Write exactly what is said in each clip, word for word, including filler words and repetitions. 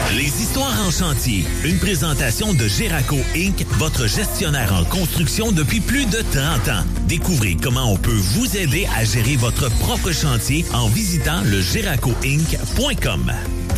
Les histoires en chantier. Une présentation de Geraco Incorporated, votre gestionnaire en construction depuis plus de trente ans. Découvrez comment on peut vous aider à gérer votre propre chantier en visitant le geraco inc point com.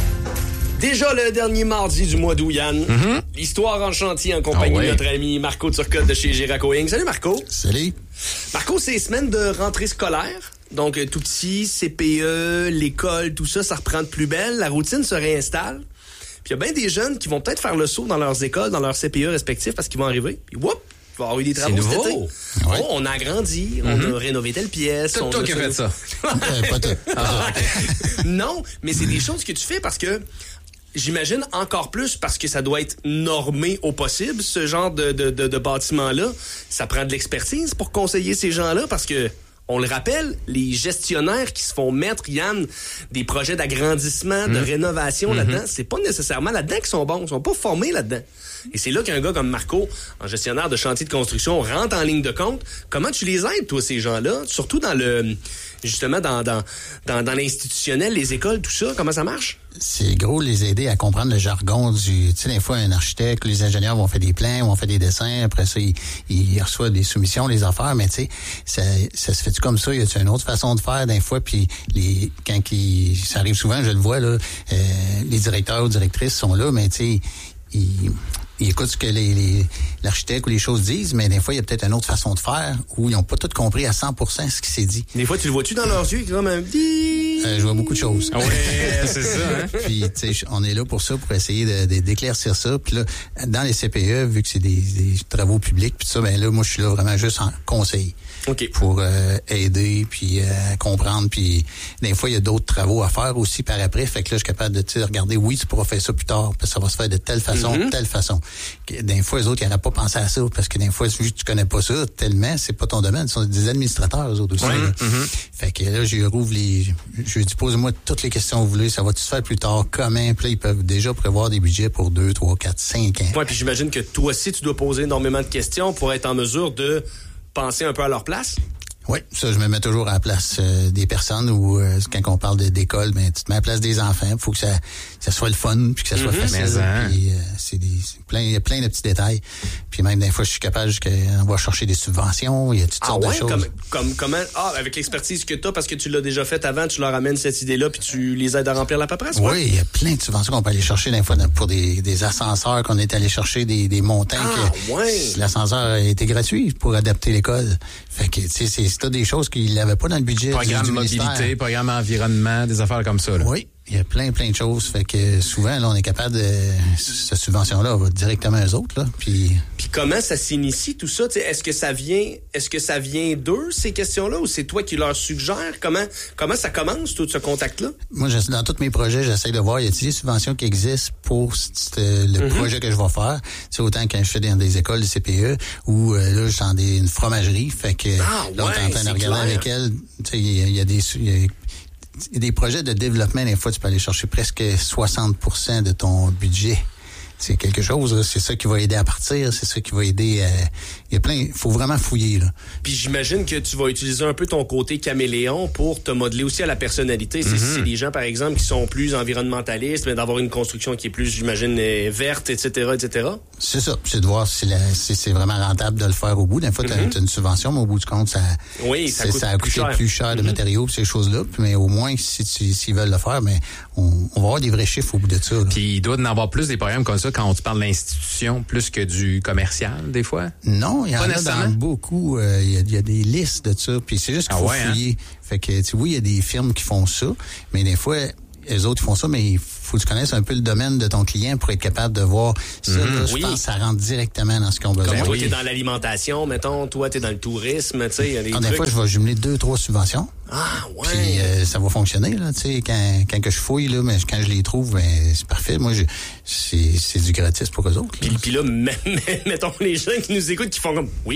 Déjà le dernier mardi du mois d'août, Yann. Mm-hmm. L'histoire en chantier en compagnie ah ouais. de notre ami Marco Turcotte de chez Geraco Incorporated. Salut Marco. Salut. Marco, c'est semaine de rentrée scolaire. Donc, tout petit, C P E, l'école, tout ça, ça reprend de plus belle. La routine se réinstalle. Puis il y a bien des jeunes qui vont peut-être faire le saut dans leurs écoles, dans leurs C P E respectifs parce qu'ils vont arriver. Puis, whoop, il va y avoir eu des travaux cet été. Ouais. Oh, on a agrandi, mm-hmm. on a rénové telle pièce. C'est toi qui as fait ça. euh, pas toi. Ah, okay. Non, mais c'est des choses que tu fais parce que j'imagine encore plus parce que ça doit être normé au possible, ce genre de, de, de, de bâtiment-là. Ça prend de l'expertise pour conseiller ces gens-là parce que on le rappelle, les gestionnaires qui se font mettre, Yann, des projets d'agrandissement, de mmh. rénovation mmh. là-dedans, c'est pas nécessairement là-dedans qu'ils sont bons. Ils sont pas formés là-dedans. Et c'est là qu'un gars comme Marco, en gestionnaire de chantier de construction, rentre en ligne de compte. Comment tu les aides, toi, ces gens-là? Surtout dans le... justement, dans, dans, dans, dans l'institutionnel, les écoles, tout ça. Comment ça marche? C'est gros les aider à comprendre le jargon du... Tu sais, des fois, un architecte, les ingénieurs vont faire des plans, vont faire des dessins. Après ça, ils, ils reçoivent des soumissions, les affaires. Mais tu sais, ça, ça se fait comme ça? Y a une autre façon de faire, des fois? Puis les quand ils, ça arrive souvent, je le vois, là, euh, les directeurs ou directrices sont là, mais tu sais, ils... Ils écoutent ce que les, les, l'architecte ou les choses disent, mais des fois, il y a peut-être une autre façon de faire où ils n'ont pas tout compris à cent pour cent ce qui s'est dit. Des fois, tu le vois-tu dans leurs yeux, comme un petit... Euh, je vois beaucoup de choses. Oui, c'est ça. Hein? Puis, tu sais, on est là pour ça, pour essayer de, de, d'éclaircir ça. Puis là, dans les C P E, vu que c'est des, des travaux publics, puis ça, ben là, moi, je suis là vraiment juste en conseil. Okay. Pour euh, aider, puis euh, comprendre. Puis des fois, il y a d'autres travaux à faire aussi par après. Fait que là, je suis capable de, tu sais, regarder, oui, tu pourras faire ça plus tard, parce que ça va se faire de telle façon, mm-hmm. de telle façon. Des fois, les autres, ils n'auraient pas pensé à ça, parce que des fois, vu que tu connais pas ça tellement, c'est pas ton domaine. Ce sont des administrateurs, eux autres aussi. Mm-hmm. Mm-hmm. Fait que là, je rouvre les... Je lui dis, posez-moi toutes les questions que vous voulez. Ça va-tu se faire plus tard? Comment? Puis là, ils peuvent déjà prévoir des budgets pour deux, trois, quatre, cinq ans. Ouais, puis j'imagine que toi aussi, tu dois poser énormément de questions pour être en mesure de penser un peu à leur place? Oui, ça, je me mets toujours à la place euh, des personnes ou euh, quand on parle de, d'école, ben, tu te mets à la place des enfants. Il faut que ça, ça soit le fun puis que ça soit mm-hmm. facile. Hein. Puis, euh, c'est des, c'est plein, il y a plein de petits détails. Puis même des fois, je suis capable qu'on va chercher des subventions. Il y a toutes ah sortes ouais? de choses. Comme, comme, comment? Ah, avec l'expertise que tu as, parce que tu l'as déjà faite avant, tu leur amènes cette idée-là puis tu les aides à remplir la paperasse? Oui, ouais? il y a plein de subventions qu'on peut aller chercher des fois pour des, des ascenseurs qu'on est allé chercher des, des montants. Ah, que ouais. L'ascenseur a été gratuit pour adapter l'école. Fait que, tu sais, c'est, c'est des choses qu'il n'avait pas dans le budget programme du, du mobilité, ministère. programme environnement, des affaires comme ça. Là. Oui, il y a plein, plein de choses. Fait que souvent, là, on est capable de... Cette subvention-là va directement à eux autres, là. Puis... Puis comment ça s'initie, tout ça? T'sais, est-ce que ça vient est-ce que ça vient d'eux, ces questions-là, ou c'est toi qui leur suggères? Comment comment ça commence, tout ce contact-là? Moi, je, dans tous mes projets, j'essaie de voir, y a-t-il des subventions qui existent pour euh, le mm-hmm. projet que je vais faire? C'est autant quand je fais dans des écoles, des C P E, ou euh, là, je suis dans des, une fromagerie. Fait que ah, là, on ouais, est en train de regarder clair. avec elle. Il y, y a des... Y a, Il y a des projets de développement, des fois, tu peux aller chercher presque soixante pour cent de ton budget. C'est quelque chose, là. C'est ça qui va aider à partir, c'est ça qui va aider à... Il y a plein... Il faut vraiment fouiller, là. Puis j'imagine que tu vas utiliser un peu ton côté caméléon pour te modeler aussi à la personnalité. Mm-hmm. C'est, c'est des gens, par exemple, qui sont plus environnementalistes, mais d'avoir une construction qui est plus, j'imagine, verte, et cetera, et cetera. C'est ça. C'est de voir si, la, si c'est vraiment rentable de le faire au bout. Des fois, mm-hmm. tu as une subvention, mais au bout du compte, ça, oui, ça, coûte ça a coûté plus cher, plus cher de mm-hmm. matériaux et ces choses-là. Mais au moins, si tu, s'ils veulent le faire, mais on, on va avoir des vrais chiffres au bout de ça. Là. Puis il doit y en avoir plus des programmes comme ça quand tu parles de l'institution plus que du commercial, des fois? Non, il y en a dans beaucoup. Il euh, y, y a des listes de ça. Puis c'est juste qu'il ah faut ouais, fouiller. Hein? Fait que, tu sais, oui, il y a des firmes qui font ça, mais des fois, les autres font ça, mais il faut que tu connaisses un peu le domaine de ton client pour être capable de voir ça. Mmh, là, je oui. pense que ça rentre directement dans ce qu'ils ont besoin. Comme toi, oui. t'es dans l'alimentation, mettons. Toi, t'es dans le tourisme, tu sais. Il y a des ah, trucs. Des fois, je vais jumeler deux, trois subventions. Ah, ouais. Puis euh, ça va fonctionner, là, tu sais, quand, quand que je fouille, là, mais quand je les trouve, ben, c'est parfait. Moi, je, c'est, c'est du gratis pour eux autres. Puis, puis là, mettons les gens qui nous écoutent qui font comme, oui,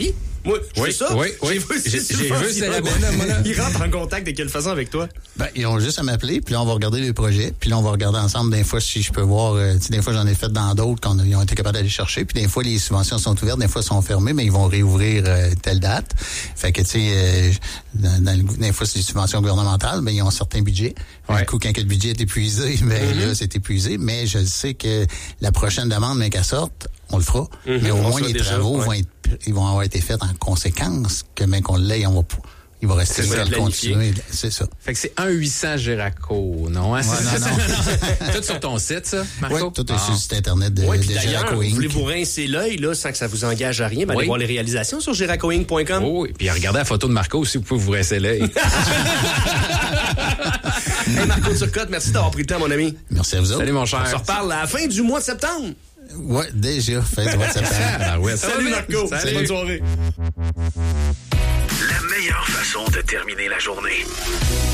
Moi, je Oui, fais ça. oui, oui. J'ai vu, J'ai- c'est j'ai le vu, fun, c'est il la rentre- bonne, moi, là. Il rentre en contact de quelle façon avec toi? Ben, ils ont juste à m'appeler, puis là, on va regarder les projets, puis là, on va regarder ensemble des fois si je peux voir, euh, tu sais, des fois, j'en ai fait dans d'autres qu'on a- ils ont été capables d'aller chercher, puis des fois, les subventions sont ouvertes, des fois, sont fermées, mais ils vont réouvrir euh, telle date. Fait que, tu sais, euh, dans, dans le, des fois, c'est des subventions gouvernementales, mais ils ont un certain budget. Ouais. Un coup, quand le budget est épuisé, ben Mm-hmm. là, c'est épuisé, mais je sais que la prochaine demande, mais qu'elle sorte, on le fera. Mm-hmm. Mais au On moins, sera les déjà, travaux ouais. vont être, ils vont avoir été faits en conséquence, que même qu'on l'ait, on va pas. Il va rester C'est ça, à le planifié. continuer. C'est ça. Fait que c'est un huit cents Géraco, non? Hein? Ouais, C'est non, ça? Tout sur ton site, ça, Marco? Oui, tout est Ah. sur le site Internet de, Oui, puis de d'ailleurs, Géraco vous Inc. voulez vous rincer l'œil, là, sans que ça vous engage à rien, ben, Oui. allez voir les réalisations sur géraco inc point com. Oh, oui. Puis regardez la photo de Marco aussi, vous pouvez vous rincer l'œil. Hey, Marco Turcotte, merci d'avoir pris le temps, mon ami. Merci à vous autres. Salut, mon On cher. se reparle à la fin du mois de septembre. Ouais, déjà, fait du mois de septembre. Ah, ouais, ça va Salut, bien. Marco. Salut. Bonne soirée. La meilleure façon de terminer la journée.